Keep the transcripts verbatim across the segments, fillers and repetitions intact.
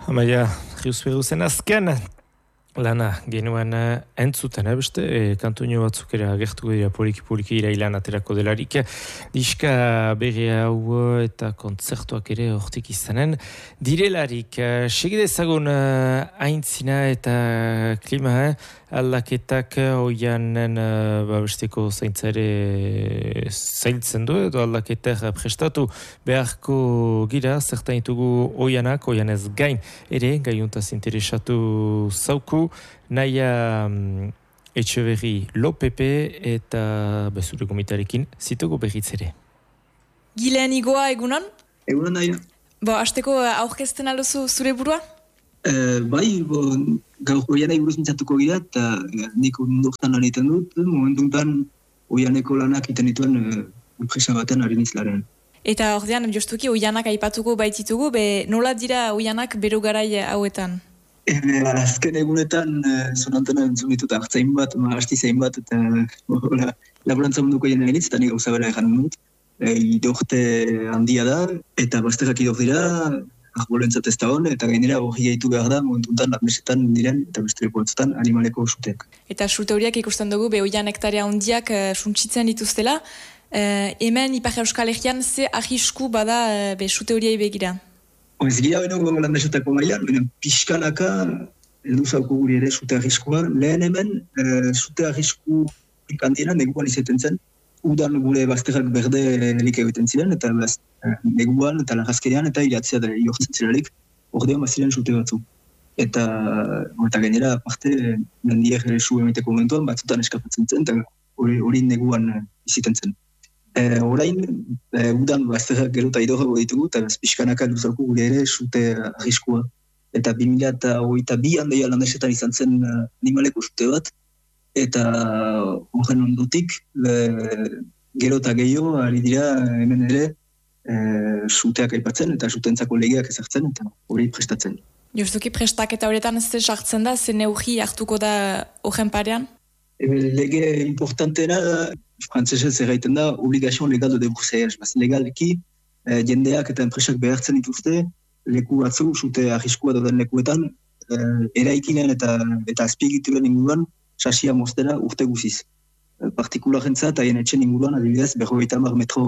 Amaia, Riusperu zen azken lana genuen uh, entzuten, eh, beste, e, kantoño batzuk ere agertuko dira poliki-poliki irailan aterako delarik. Diska berri hau eta kontzertuak ere hortik izanen direlarik. Uh, Segidezagun uh, aintzina eta klima, eh? Aldaketak oianen uh, babesteko zaintza ere zailtzen du, edo aldaketak prestatu beharko gira, zertan ditugu oianak, oianez gain ere, gaiuntaz interesatu zauku, naia um, Etxeberri Lopepe eta bezure komitarekin zitugu berriz ere. Gilean igoa egunon? Egunon naia. Bo, hasteko aurkezten alduzu zure burua? Uh, bai, bo, gaur oianai buruz mintzatuko gira, eta uh, nik ondoktan lan egiten dut, momentuntan oianeko lanak egiten dituen uh, enpresa baten ari nizlaren. Eta ordean, jostuki, oianak aipatuko baititugu, be nola dira oianak bero garai hauetan? E, azken egunetan, uh, zonantena entzun ditut hartzain bat, ma hasti zain bat, eta uh, laborantza munduko jenen egitz, eta nik gauza bera egan dut. E, idorte handia da, eta bazterrak idor dira, arbolentzat ez da hon, eta gainera hori gaitu behar da, momentuntan lapmesetan diren, eta besteleko batzutan animaleko suteak. Eta sute horiak ikusten dugu, be oian hektarea hondiak uh, suntsitzen dituztela, uh, hemen Ipar Euskal Herrian ze ahisku bada uh, be sute horiai begira? Ez gira beno gongo landesatako mailan, beno pixkanaka heldu zauko guri ere sute ahiskua. Lehen hemen, uh, sute ahisku ikantienan neguan izaten zen, udan gure bazterrak berde elik egiten ziren, eta baz, neguan eta lagazkerean eta iratzea da jortzen ziralik, ordean baziren sute batzu. Eta, eta gainera, aparte, mendiek ere su emiteko momentuan, batzutan eskapatzen zen, eta hori neguan iziten zen. E, orain, e, udan bazterrak gero eta idorrago ditugu, eta pixkanaka luzauko gure ere sute arriskua. Eta bi mila hogeita bi handeia landesetan izan zen animaleko sute bat, eta horren ondutik, le, gero eta gehiago, ari dira hemen ere, e, suteak aipatzen eta sutentzako legeak ezartzen eta hori prestatzen. Justuki prestak eta horretan ez sartzen da, ze neugi hartuko da horren parean? E, lege importantena, frantzesez erraiten da, obligazio legal de debroussaiage. Baz, legalki, e, jendeak eta enpresak behartzen dituzte, leku batzu, sute arriskua dauden lekuetan, e, eraikinen eta, eta azpiegituren inguruan, sasia moztera urte guziz. Partikularentzat, eta haien etxen inguruan, adibidez, berrogeita hamar metro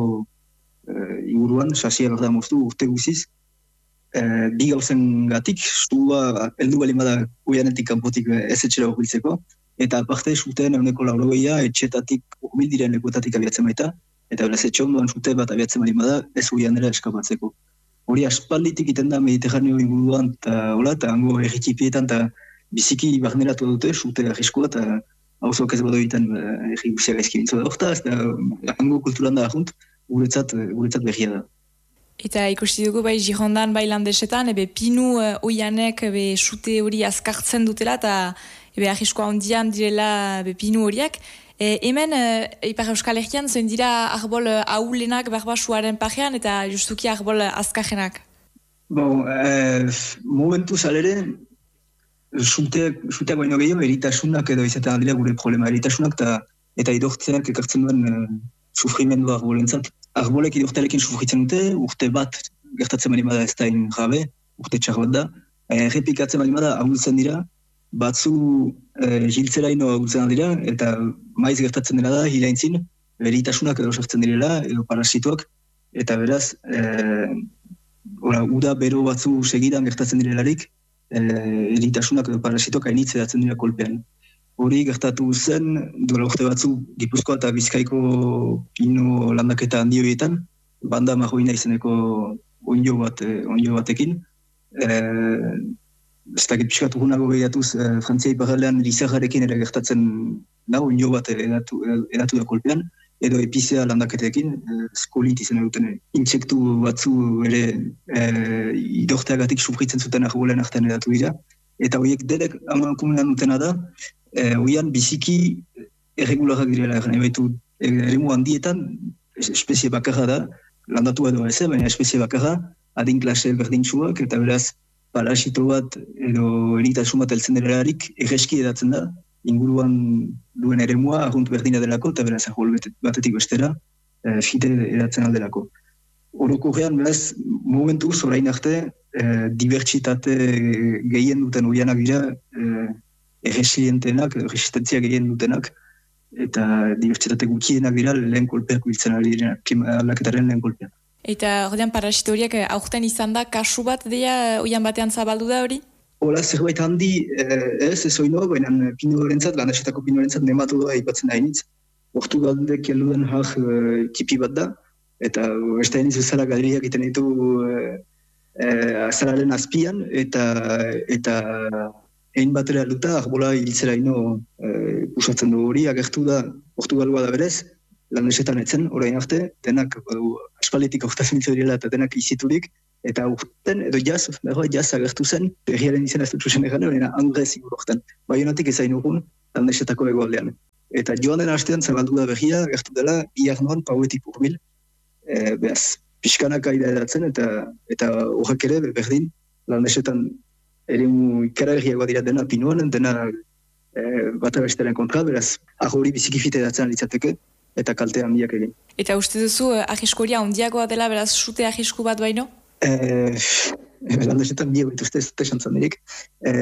uh, inguruan, sasia berda moztu urte guziz. Uh, bi gauzen gatik, stua heldu bali bada oianetik kanpotik ez etxera urbiltzeko, eta aparte suteen euneko laurogeia etxetatik urbil diren lekuetatik abiatzen baita, eta beraz etxe ondoan sute bat abiatzen bali bada ez oianera eskapatzeko. Hori aspalditik iten da Mediterraneo inguruan, eta hola, eta hango erritipietan, eta biziki barneratu dute, sute arriskoa, eta hauzoak ez bado egiten erri guzia gaizki bintzo da hortaz, eta hango kulturan da ahunt, guretzat, guretzat berria da. Eta ikusti dugu bai Girondan, bai Landesetan, ebe pinu uh, oianek ebe sute hori azkartzen dutela, eta ebe arriskoa ondian direla ebe pinu horiak. E, hemen, uh, Ipar Euskal Herrian, zoin dira arbol uh, ahulenak berba suaren parean, eta justuki arbol uh, azkarrenak. Bon, eh, momentu zalere, Suteak, suteak baino gehiago, eritasunak edo izaten aldila gure problema. Eritasunak eta, eta idortzeak ekartzen duen uh, sufrimendu arbolentzat. Arbolek idortelekin sufritzen dute, urte bat gertatzen bali bada ez da gabe, urte txar bat da. Errepikatzen bali bada ahultzen dira, batzu uh, jiltzeraino ahultzen dira, eta maiz gertatzen dira da, hilaintzin, eritasunak edo sartzen direla, edo parasituak, eta beraz, uh, ora, uda bero batzu segidan gertatzen direlarik, eritasunak edo parasitoak hainitze datzen dira kolpean. Hori gertatu zen, duela urte batzu Gipuzkoa eta Bizkaiko pino landaketa handi horietan, banda marroina izeneko onjo bat, onjo batekin. Ez dakit pixkat urgunago behiatuz, Frantzia iparralean lizarrarekin ere gertatzen da, onjo bat edatu, edatu da kolpean, edo epizea landaketekin, skolit izan duten intsektu batzu ere e, idorteagatik sufritzen zuten arbolen artean edatu dira. Eta horiek derek amakumenan dutena da, e, horian biziki erregularak direla, nahi baitu eremu handietan, espezie bakarra da, landatu edo ez, baina espezie bakarra, adin klase berdintsuak, eta beraz parasito bat edo eritasun bat heltzen delarik erreski edatzen da, inguruan duen eremua arrunt berdina delako, eta beraz arbol batetik bestera, e, fite edatzen aldelako. Orokorrean, beraz, momentu, zorain arte, eh, dibertsitate gehien duten urianak dira, eh, erresilientenak, resistentzia gehien dutenak, eta dibertsitate gutxienak dira lehen kolpeak biltzen ari dira, klima aldaketaren lehen kolpeak. Eta ordean parasito horiek aurten izan da, kasu bat dira, oian batean zabaldu da hori? Hola, zerbait handi, eh, ez, ez oino, baina pinorentzat, landasetako pinorentzat nematodoa ipatzen da initz. Portugaldek heluden hak e, kipi bat da, eta beste hainiz bezala galeriak iten ditu e, e, azararen azpian, eta eta egin batera alduta, arbola hiltzera ino e, usatzen du hori, agertu da Portugalua da berez, landesetan etzen, orain arte, denak badu, aspaletik aurtazen hitz direla eta denak iziturik, eta aurten, edo jaz, berroa jaz agertu zen, herriaren izena ez dut zuzen egan, baina angre zigur aurten. Baionatik ezain urgun, landesetako egoaldean. Eta joan den hastean zabaldu da berria, gertu dela, iar noan pauetik urbil, e, behaz, pixkanak aida edatzen, eta eta horrek ere, berdin, landesetan ere ikara erriagoa dira dena pinuan, dena e, bata bestaren kontra, beraz, ahori bizikifite edatzen litzateke, eta kalte handiak egin. Eta uste duzu, ahiskoria ondiagoa dela, beraz, sute ahisku bat baino? E, landesetan nire bituzte ez esantzan dirik. E,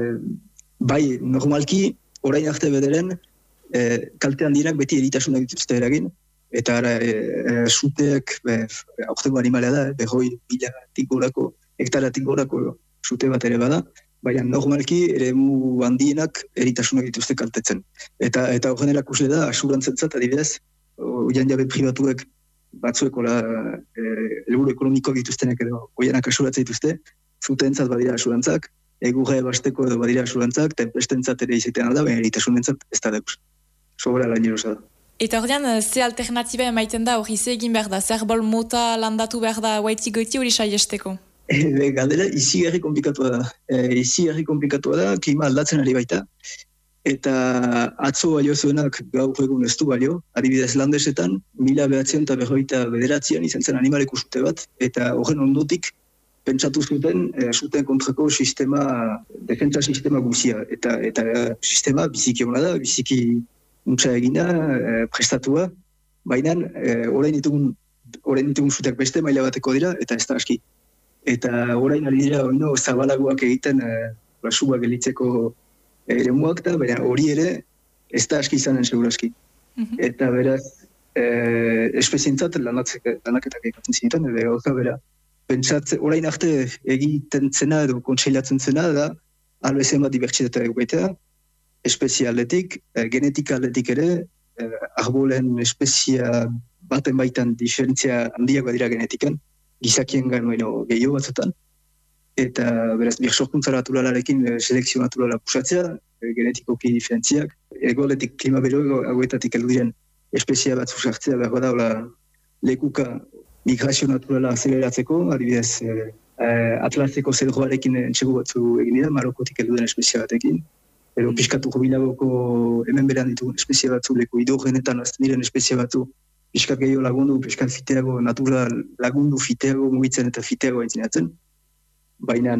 bai, normalki, orain arte bederen, E, kalte handirak beti eritasunak dituzte eragin, eta ara, e, e, suteak, aurtengo animalea da, behoi milatik gorako, hektaratik gorako sute bat ere bada, baina normalki eremu handienak eritasunak dituzte kaltetzen. Eta eta horren erakusle da, asurantzentzat adibidez, oian jabe pribatuek batzueko la, e, helburu ekonomikoak dituztenek edo oianak asuratzen dituzte, zutentzat badira asurantzak, egurre basteko edo badira asurantzak, tempestentzat ere izaten alda, baina eritasunentzat ez da deus. Sobra lan jirosa da. Eta horrean, ze alternatiba emaiten da, hori ze egin behar da, zer bol mota landatu behar da, guaiti goiti hori saiesteko? E, galdera, izi garri komplikatua da. E, izi garri komplikatua da, klima aldatzen ari baita. Eta atzo balio zuenak gaur egun ez du balio, adibidez landesetan, mila behatzen eta berroita bederatzean izan zen animaleko zute bat, eta horren ondotik, pentsatu zuten, e, zuten kontrako sistema, defentsa sistema guzia, eta, eta sistema biziki hona da, biziki untsa egina, e, prestatua, baina e, orain ditugun orain ditugun zuteak beste maila bateko dira, eta ez da aski. Eta orain ari dira oino zabalagoak egiten e, basuak gelitzeko eremuak da, baina hori ere ez da aski izanen seguraski. Mm-hmm. Eta beraz, e, espezientzat lanaketak egiten zineten, edo gauza bera. Pentsatze, orain arte egiten zena edo kontseilatzen zena da, albezen bat dibertsitatea eguetea, espezie aldetik, e, genetika aldetik ere, e, arbolen espezia baten baitan diferentzia handiak badira genetikan, gizakien ganoeno gehiago batzutan, eta beraz, birsorkuntza naturalarekin e, selekzio naturala pusatzea, e, genetikoki diferentziak, egoaletik klima bero hauetatik heldu diren espezia batzu sartzea behar bada, lekuka migrazio naturala azeleratzeko, adibidez, e, Atlaseko zedroarekin entxego batzu egin dira, Marokotik heldu den espezia batekin, edo pixkatu jubilagoko hemen beran ditugun espezie batzu, leku hidrogenetan azten diren espezie batzu, pixkat gehiago lagundu, pixkat fiteago, natura lagundu fiteago mugitzen eta fiteago entzinatzen. Baina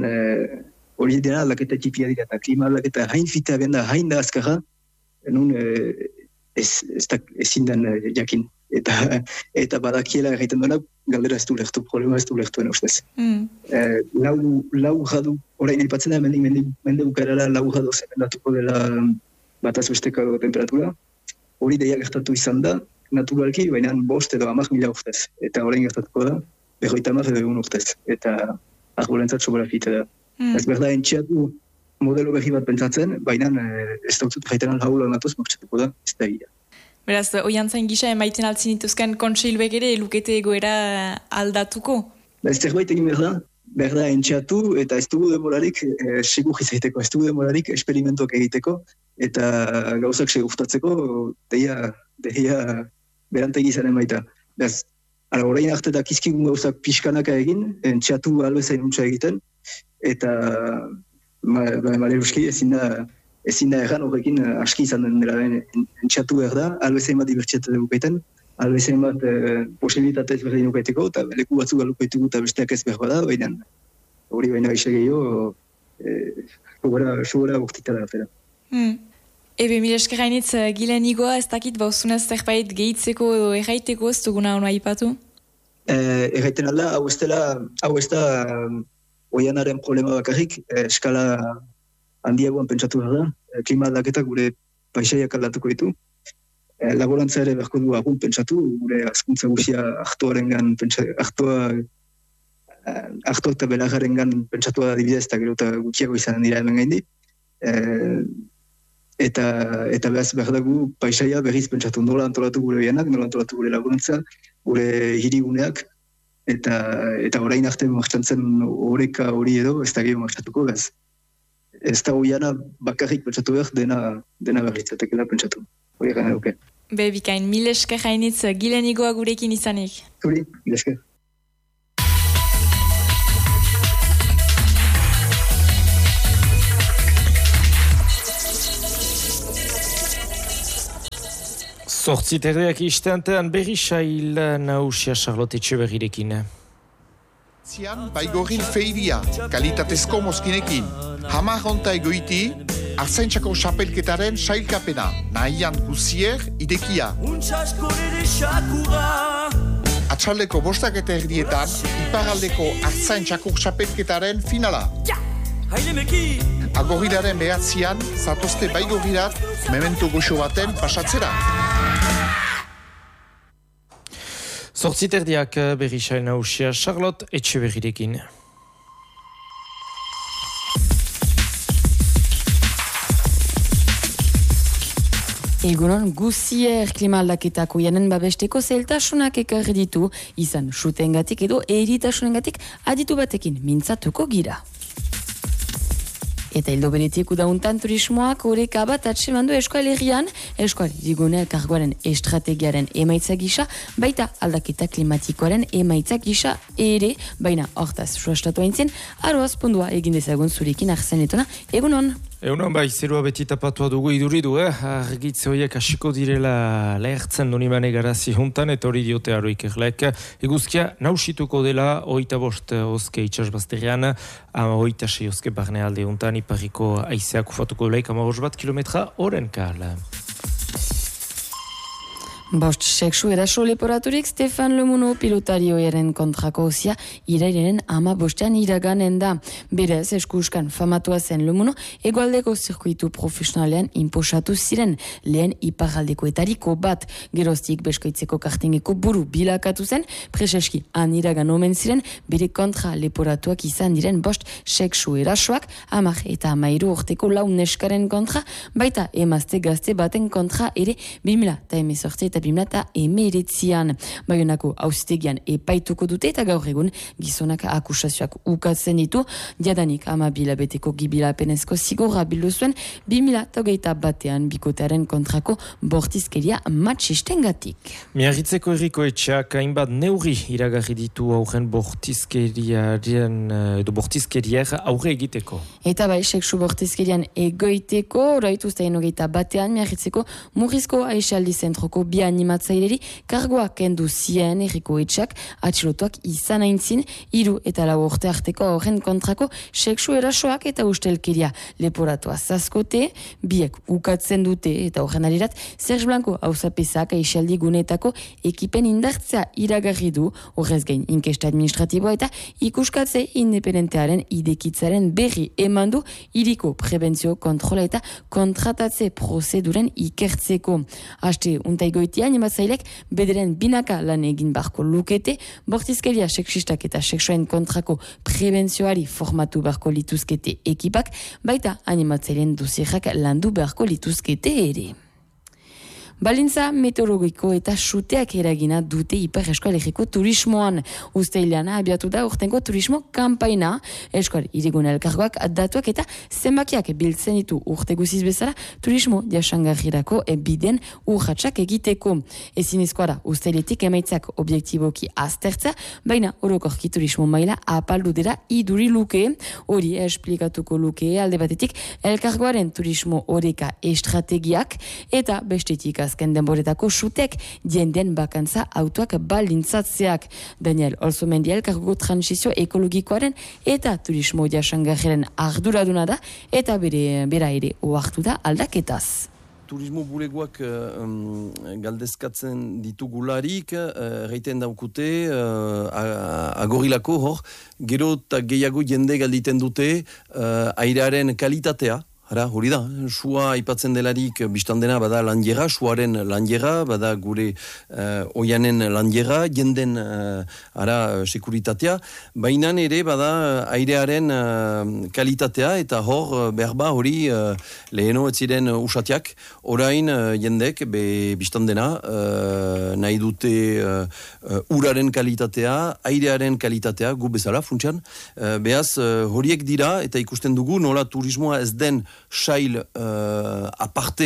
hori e, dira aldaketa txipia dira, eta klima aldaketa hain fitea benda, hain da azkarra, nun e, ez, ez da, ezin den e, jakin. Eta, eta badakiela egiten duenak, galdera ez du lehtu, problema ez du lehtuen ustez. Mm. E, lau, lau gradu, orain aipatzen da, mendik mende, mende bukarara lau gradu zemendatuko dela bataz besteko temperatura. Hori deia gertatu izan da, naturalki, baina bost edo amak mila urtez. Eta orain gertatuko da, berroita amak edo egun urtez. Eta arbolentzat sobera fite da. Mm. Ez berda entxeatu modelo berri bat pentsatzen, baina ez dautzut jaiten alhaula natuz martxatuko da, ez da gira. Beraz, oiantzain gisa emaiten altzin dituzken kontseiluek ere lukete egoera aldatuko? Ez zerbait egin behar da, behar da entxeatu, eta ez dugu demorarik, e, segur izateko, ez dugu demorarik esperimentuak egiteko, eta gauzak segurtatzeko, deia, deia berantegi izanen baita. Beraz, ara, orain arte da kizkigun gauzak pixkanaka egin, entxeatu albezain untsa egiten, eta maleruski ezin da, ezin da erran horrekin aski izan den dela entxatu behar da, albezain bat dibertsitate dukaiten, albezain bat e, posibilitate ez berdin dukaiteko, eta leku batzuk galukaitugu eta besteak ez behar da, baina hori baina isa gehiago, sobera bortita da afera. Hmm. Ebe, mire eskerrainitz, Gilen Igoa, ez dakit bauzunez zerbait gehitzeko edo erraiteko ez duguna hona ipatu? E, erraiten alda, hau ez dela, hau ez da oianaren problema bakarrik, eh, eskala handiagoan pentsatu behar da, eh, klima aldaketak gure paisaiak aldatuko ditu, eh, laborantza ere beharko du agun pentsatu, gure azkuntza guzia hartuarengan hartua hartu eta belagarengan pentsatu da dibidez eta gero eta gutxiago izanen dira hemen gaindi, eh, eta eta behaz behar dugu paisaia berriz pentsatu nola antolatu gure bianak, nola antolatu gure laguntza, gure hiriguneak, eta eta orain arte martxantzen oreka hori edo, ez da gehiago martxatuko bez. Ez da hoiana bakarrik pentsatu behar, dena, dena berritzatekela pentsatu. Hori gana duke. Be, bikain, mil esker hainitz gilenigoa gurekin izanik. Zuri, mil esker. Zortziterdeak istantean berri sail nausia Charlotte Etxeberrirekin. Zian, Baigorrin feiria, kalitatezko mozkinekin. Hamar honta egoiti, arzaintzako xapelketaren sailkapena. Nahian guzier, idekia. Atxaldeko bostak eta erdietan, iparaldeko arzaintzako xapelketaren finala. Agorrilaren behatzian, zatozte Baigorrirat, memento goxo baten pasatzera. Zortziterdiak berri sail nausia Charlotte Etxeberrirekin. Egunon, guzier klima aldaketako janen babesteko zeltasunak ekarri ditu, izan sutengatik edo eritasunengatik aditu batekin mintzatuko gira. Eta hildo beretik udauntan turismoak horreka bat atsemandu Euskal Herrian, Euskal Digune Elkargoaren estrategiaren emaitza gisa, baita aldaketa klimatikoaren emaitza gisa ere, baina hortaz suastatu haintzen, aroaz pondua egin dezagun zurekin arzenetona, egunon. Egunon, bai, zerua beti tapatua dugu iduridu, eh? Argitze horiek hasiko direla lehertzen donimane garazi juntan, eta hori diote aroik erlek. Eguzkia nausituko dela, oita bost oske itxasbazterian, ama oita sei oske barne alde juntan, iparriko aizeak ufatuko delaik, ama hors bat kilometra oren kala. Bost seksu eraso leporaturik Stefan Lemuno pilotarioaren kontrako ozia irailaren ama bostean iraganen da. Berez, eskuskan famatua zen Lemuno, egualdeko zirkuitu profesionalean imposatu ziren lehen iparaldekoetariko bat. Geroztik beskoitzeko kartingeko buru bilakatu zen, preseski han iragan omen ziren, bere kontra leporatuak izan diren bost seksu erasoak, amak eta amairu urteko lau neskaren kontra, baita emazte gazte baten kontra ere bimila eta emezortzi eta bimila eta emeretzian. Baionako auzitegian epaituko dute eta gaur egun gizonak akusazioak ukatzen ditu, diadanik ama bilabeteko gibilapenezko zigorra bildu zuen bimila eta hogeita batean bikotearen kontrako bortizkeria matxistengatik. Miarritzeko herriko etxeak hainbat neurri iragarri ditu aurren bortizkeriaren edo bortizkerier aurre egiteko. Eta bai, seksu bortizkerian egoiteko, oraituztein hogeita batean miarritzeko murrizko aixaldi zentroko bi animatzaileri kargoak kendu zien herriko etxeak atxilotuak izan aintzin, hiru eta lau urte arteko horren kontrako seksu erasoak eta ustelkeria leporatua zazkote, biek ukatzen dute eta horren alirat Serge Blanco hauzapezak aixaldi guneetako ekipen indartzea iragarri du, horrez gain inkesta administratiboa eta ikuskatze independentearen idekitzaren berri emandu hiriko prebentzio kontrola eta kontratatze prozeduren ikertzeko. Haste untaigoitia animatzailek bederen binaka lan egin barko lukete, bortizkeria seksistak eta seksuen kontrako prebentzioari formatu barko lituzkete ekipak, baita animatzailen dosierak landu barko lituzkete ere. Balintza meteorologiko eta suteak eragina dute Ipar Euskal Herriko turismoan. Uztailean abiatu da urtengo turismo kampaina, Euskal Hirigune Elkargoak datuak eta zenbakiak biltzen ditu urte guziz bezala turismo jasangarrirako biden urratsak egiteko. Ezinezkoa da uztailetik emaitzak objektiboki aztertza, baina orokorki turismo maila apaldu dela iduri luke, hori esplikatuko luke alde batetik Elkargoaren turismo oreka estrategiak eta bestetik azken denboretako sutek jenden bakantza autoak balintzatzeak. Daniel Olzomendi Elkargo transizio ekologikoaren eta turismo jasangarriaren arduraduna da eta bere bera ere ohartu da aldaketaz. turismo bulegoak um, galdezkatzen ditugularik, erraiten uh, daukute, uh, agorilako hor, gero eta gehiago jende galditen dute uh, airearen kalitatea. Hara, hori da, sua aipatzen delarik biztandena bada landiera, suaren landiera, bada gure uh, oianen landiera, jenden uh, ara sekuritatea, baina ere bada airearen uh, kalitatea eta hor uh, berba hori uh, leheno ez ziren usatiak, orain uh, jendek be biztandena uh, nahi dute uh, uh, uraren kalitatea, airearen kalitatea, gu bezala funtsean, uh, behaz uh, horiek dira eta ikusten dugu nola turismoa ez den sail uh, aparte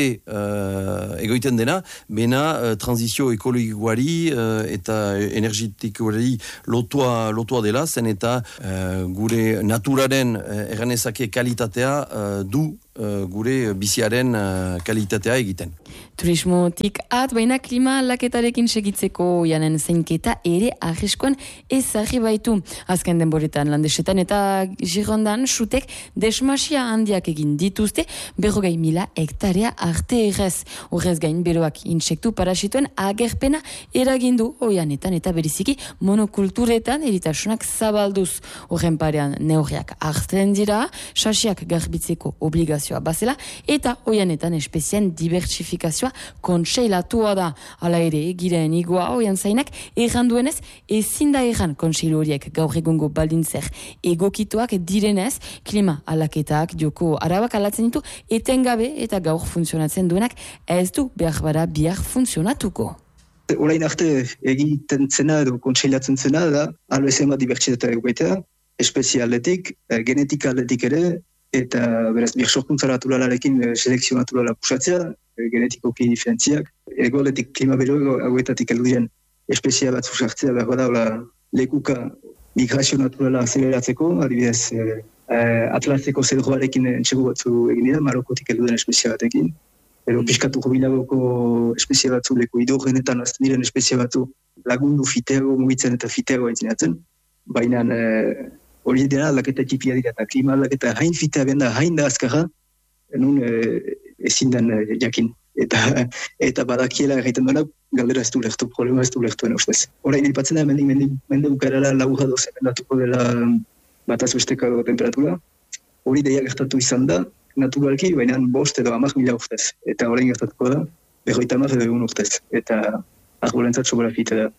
uh, egoiten dena, bena uh, transizio ekologikoari uh, eta energetikoari lotua, lotua dela, zen eta uh, gure naturaren uh, erganezake kalitatea uh, du Uh, gure biziaren uh, kalitatea egiten. Turismotik at, baina klima aldaketarekin segitzeko janen zeinketa ere arriskoan ezarri baitu. Azken denboretan landesetan eta Girondan sutek desmasia handiak egin dituzte berrogei mila hektarea arte errez. Horrez gain beroak insektu parasitoen agerpena eragindu oianetan eta beriziki monokulturetan eritasunak zabalduz. Horren parean neurriak hartzen dira, sasiak garbitzeko obligazioa bazela, eta oianetan espezien dibertsifikazioa kontseilatua da. Hala ere, gireen igua oian zainak, erranduenez, ezin da erran kontseilu horiek gaur egungo baldintzer egokituak direnez, klima alaketak joko arabak alatzen ditu, etengabe eta gaur funtzionatzen duenak ez du behar bada bihar funtzionatuko. Orain arte egiten zena edo kontseilatzen zena da, albezen bat dibertsitatea egoitea, espezie aldetik, genetika aldetik ere, eta beraz, birsorkuntza naturalarekin selekzio naturala pusatzea, genetikoki diferentziak, egoletik klima bero hauetatik heldu diren espezia bat susartzea behar bada lekuka migrazio naturala azeleratzeko, adibidez, eh, atlaseko zedroarekin entxego batzu egin dira, Marokotik heldu den espezia batekin, ero piskatu jubilagoko espezia batzu leku idorrenetan azten diren espezia batzu lagundu fiteago mugitzen eta fiteago entzinatzen, baina eh, hori dira aldaketa txipia dira eta klima aldaketa hain fitea benda, hain da azkarra, nun e, ezin den e, jakin. Eta, eta badakiela egiten duena, galdera ez du lehtu, problema ez du lehtuen ustez. Horain ipatzen da, mendik, mendik, mende bukarara laburra doze mendatuko dela batazbesteko temperatura. Hori deia gertatu izan da, naturalki, baina bost edo amak mila urtez. Eta horrein gertatuko da, berroita amak edo egun urtez. Eta arbolentzat sobera fite da.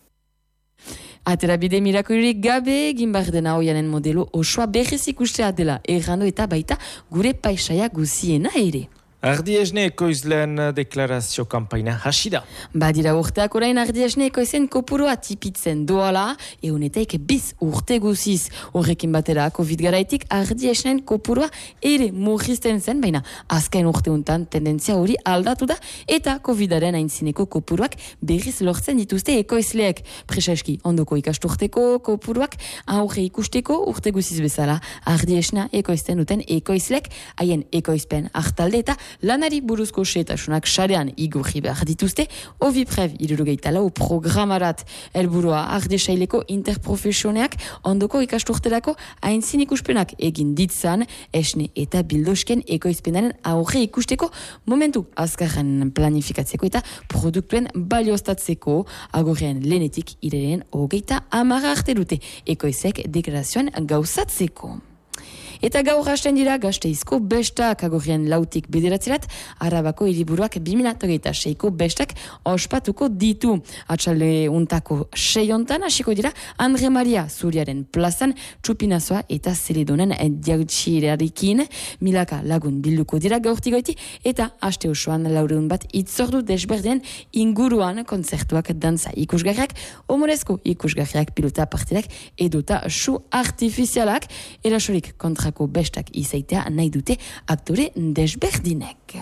Atera bide mirakurik gabe, egin behar dena oianen modelo osoa berriz ikustea dela errando eta baita gure paisaia guziena ere. Ardi esne ekoizleen deklarazio kampaina hasi da. Badira urteak orain ardi esne ekoizen kopurua tipitzen doala, eunetaik biz urte guziz. Horrekin batera, COVID garaitik ardi esnen kopurua ere murrizten zen, baina azken urteuntan tendentzia hori aldatu da, eta COVIDaren aintzineko kopuruak berriz lortzen dituzte ekoizleek. Preseski, ondoko ikasturteko kopuruak aurre ikusteko urte guziz bezala ardi esna ekoizten duten ekoizleek, haien ekoizpen hartalde eta lanari buruzko xeetasunak sarean igurri behar dituzte, oviprev irurogeita lau programarat. Elburua arde saileko interprofesioneak ondoko ikasturterako aintzin ikuspenak egin ditzan, esne eta bildosken ekoizpenaren aurre ikusteko momentu azkarren planifikatzeko eta produktuen balioztatzeko, agorrean lehenetik ireren hogeita amara arte dute ekoizek deklarazioan gauzatzeko. Eta gaur hasten dira Gasteizko bestak agorrian lautik bederatzerat, Arabako hiriburuak bi mila hogeita seiko bestak ospatuko ditu. Atxalde untako seiontan hasiko dira Andre Maria Zuriaren plazan txupinazoa eta zeledonen diautxirearekin milaka lagun bilduko dira gaurtigoiti eta haste osoan laureun bat itzordu desberdeen inguruan kontzertuak dantza ikusgarriak, omorezko ikusgarriak pilota partidak edota su artifizialak erasorik kontra bestak izaitea nahi dute aktore desberdinek.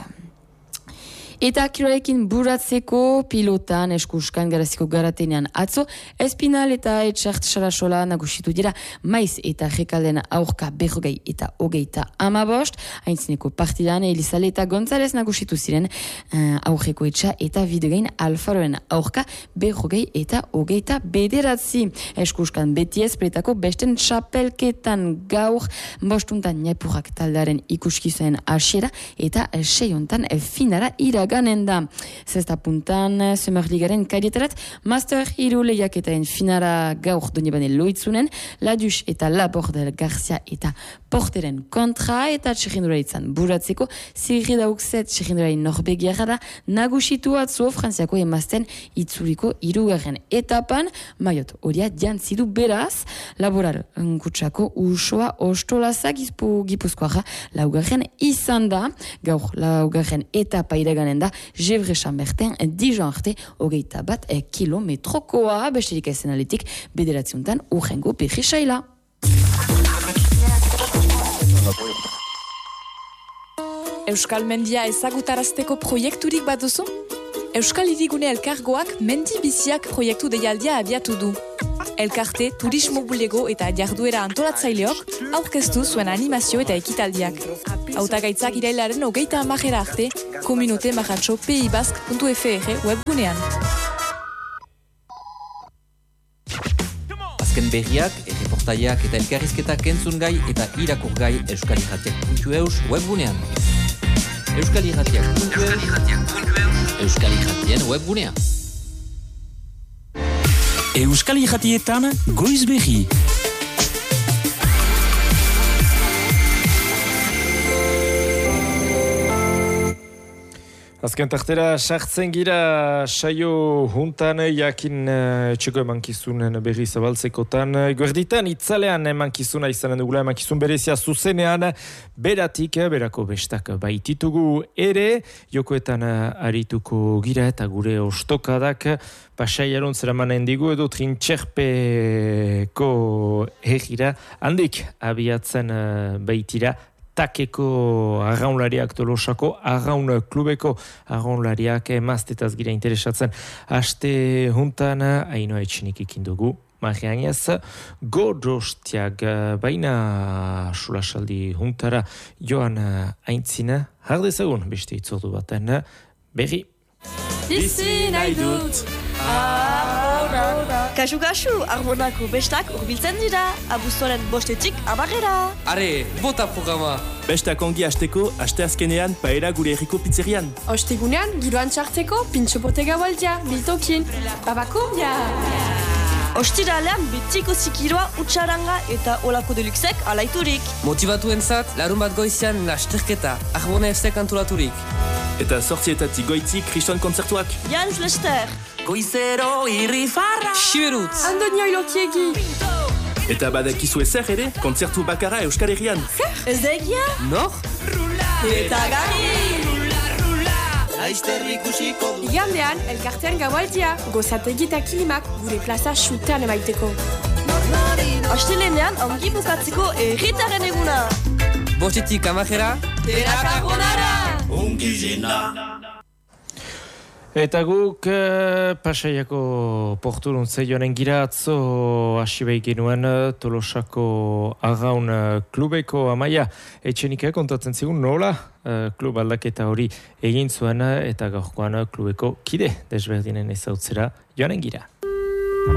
Eta kirolekin buratzeko pilotan eskuskan garaziko garatenean atzo, Espinal eta Etxart Sarasola nagusitu dira maiz eta rekalden aurka berrogei eta hogeita amabost, haintzineko partidan Elizale eta González nagusitu ziren uh, aurreko etxa eta bidegain Alfaroen aurka berrogei eta hogeita bederatzi. Eskuskan beti ezpretako besten txapelketan gaur bostuntan Niapurrak taldaren ikuskizuen hasiera eta seiontan finara iraga ganen da. Zesta puntan, Summerligaren kairetarat, Master hiru lehiaketaen finara gaur Donibane loitzunen, Ladus eta Labordel Garcia eta Porteren kontra, eta txirrindura itzan buratzeko, zirri daukzet txirrindura norbegiara da, nagusitu atzo frantziako emazten itzuliko irugarren etapan, maiot horia jantzidu beraz, laboral kutsako usoa ostolazak izpu gipuzkoara laugarren izan da, gaur laugarren etapa iraganen da, Gevresan berten dijon arte hogeita bat e, kilometrokoa, besterik ezen aletik bederatziuntan urrengo berri saila. Euskal Mendia ezagutarazteko proiekturik bat duzu? Euskal Hirigune Elkargoak Mendi Biziak proiektu deialdia abiatu du. Elkarte, turismo bulego eta jarduera antolatzaileok aurkeztu zuen animazio eta ekitaldiak. Hautagaitzak irailaren hogeita hamarera arte, Komunote Marratxo P I Bask puntu F R webgunean. Azken berriak, erreportaiak eta elkarrizketak entzun gai eta irakur gai euskal irratiak puntu eus webgunean. Euskal irratiak puntu eus, euskal irratien webgunean. Euskal irratietan goiz berri. Azken tartera sartzen gira saio juntan jakin uh, etxeko emankizunen berri zabaltzekotan. Guerditan itzalean emankizuna izanen dugula, emankizun berezia zuzenean beratik, berako bestak baititugu ere, jokoetan uh, arituko gira eta gure ostokadak pasaiaron zeramanen digu edo trintxerpeko herrira handik abiatzen uh, baitira takeko arraunlariak Tolosako, arraun klubeko arraunlariak emaztetaz gira interesatzen. Aste juntan, hainoa etxinik ikindugu, marian ez, godostiak baina sulasaldi juntara joan aintzina, hardezagun beste itzordu baten berri. Bizi nahi dut! Kasu kasu, Arbonako bestak urbiltzen dira, abuztoren bostetik amarrera. Are, bota programa! Bestak ongi hasteko, aste azkenean paera gure herriko pizzerian. Ostegunean, giroan txarteko, pintxo botega waldia, biltokin. Babakumbia! Ostiralean betiko zikiroa, utxaranga eta olako deluxek alaiturik. Motivatuen zat, larun bat goizian lasterketa, Arbona F C kantolaturik. Eta sortzietatik goitzi kriston kontzertuak. Jans Lester! Goizero irri farra! Siberutz! Andonio ilokiegi! Eta badakizu ezer ere, kontzertu bakara Euskal Herrian. Zer? Ez da egia? Nor? Eta gari! Igandean, elkartean gaualdia, gozategi eta kilimak gure plaza xutean emaiteko. Astelenean, ongi bukatzeko erritaren eguna! Bostetik amajera, Terakarbonara! Ongi jina! Eta guk uh, pasaiako porturun zeioaren gira atzo hasi behi genuen Tolosako arraun uh, klubeko amaia etxenik kontatzen zigun nola uh, klub aldaketa hori egin zuen eta gaurkoan klubeko kide desberdinen ezautzera joanen gira.